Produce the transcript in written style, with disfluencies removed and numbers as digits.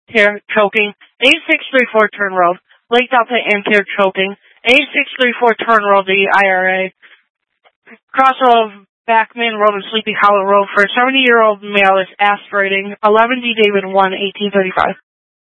choking. 8634 Turn Road. Lake Delta Anterior choking. 8634 Turn Road, the IRA. Crossroad of Backman Road and Sleepy Hollow Road for a 70-year-old male is aspirating. 11D David 1, 1835.